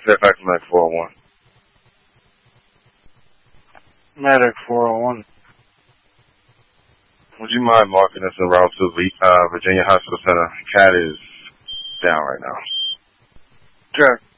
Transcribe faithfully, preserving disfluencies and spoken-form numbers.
Fairfax Medic four oh one. Medic four oh one. Would you mind marking us en route to uh, Virginia Hospital Center? Cat is down right now. Check.